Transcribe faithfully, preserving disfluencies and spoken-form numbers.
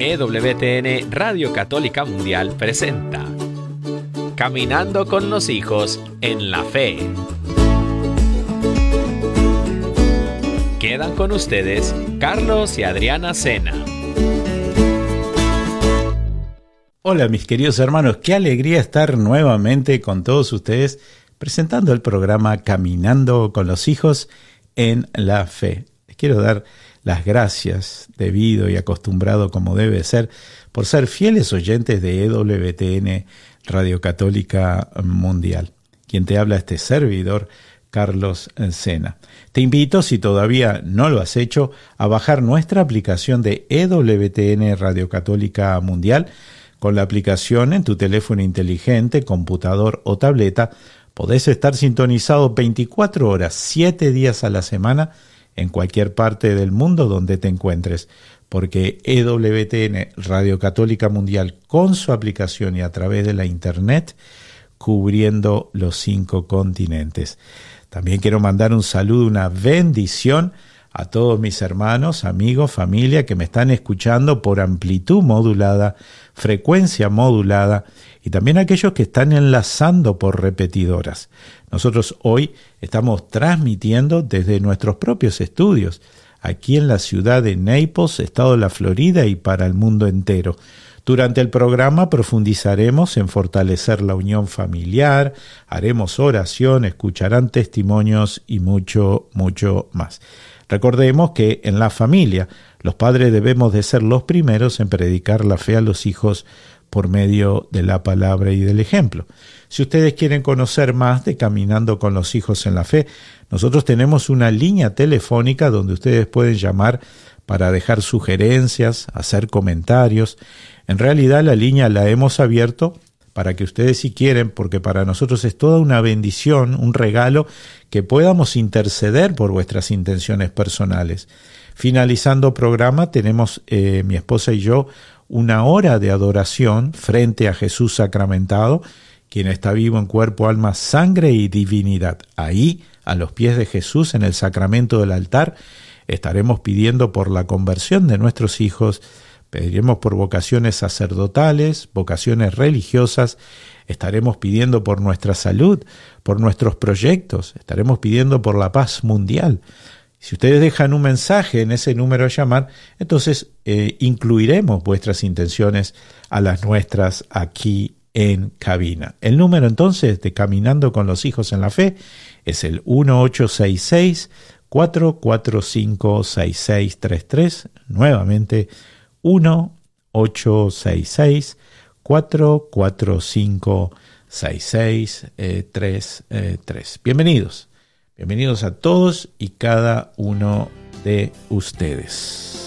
E W T N Radio Católica Mundial presenta Caminando con los hijos en la fe. Quedan con ustedes Carlos y Adriana Sena. Hola mis queridos hermanos, qué alegría estar nuevamente con todos ustedes presentando el programa Caminando con los hijos en la fe. Les quiero dar las gracias, debido y acostumbrado como debe ser, por ser fieles oyentes de E W T N Radio Católica Mundial. Quien te habla este servidor, Carlos Sena. Te invito, si todavía no lo has hecho, a bajar nuestra aplicación de E W T N Radio Católica Mundial. Con la aplicación en tu teléfono inteligente, computador o tableta, podés estar sintonizado veinticuatro horas, siete días a la semana, en cualquier parte del mundo donde te encuentres, porque E W T N Radio Católica Mundial, con su aplicación y a través de la internet, cubriendo los cinco continentes. También quiero mandar un saludo, una bendición a todos mis hermanos, amigos, familia que me están escuchando por amplitud modulada, frecuencia modulada, y también aquellos que están enlazando por repetidoras. Nosotros hoy estamos transmitiendo desde nuestros propios estudios, aquí en la ciudad de Naples, estado de la Florida, y para el mundo entero. Durante el programa profundizaremos en fortalecer la unión familiar, haremos oración, escucharán testimonios y mucho, mucho más. Recordemos que en la familia los padres debemos de ser los primeros en predicar la fe a los hijos por medio de la palabra y del ejemplo. Si ustedes quieren conocer más de Caminando con los hijos en la fe, nosotros tenemos una línea telefónica donde ustedes pueden llamar para dejar sugerencias, hacer comentarios. En realidad la línea la hemos abierto para que ustedes, si quieren, porque para nosotros es toda una bendición, un regalo, que podamos interceder por vuestras intenciones personales. Finalizando programa, tenemos eh, mi esposa y yo una hora de adoración frente a Jesús sacramentado, quien está vivo en cuerpo, alma, sangre y divinidad. Ahí, a los pies de Jesús, en el sacramento del altar, estaremos pidiendo por la conversión de nuestros hijos. Pediremos por vocaciones sacerdotales, vocaciones religiosas, estaremos pidiendo por nuestra salud, por nuestros proyectos, estaremos pidiendo por la paz mundial. Si ustedes dejan un mensaje en ese número a llamar, entonces eh, incluiremos vuestras intenciones a las nuestras aquí en cabina. El número entonces de Caminando con los hijos en la fe es el uno ocho seis seis, cuatro cuatro cinco, seis seis tres tres, nuevamente uno ocho seis seis, cuatro cuatro cinco, seis seis tres tres. Bienvenidos, bienvenidos a todos y cada uno de ustedes.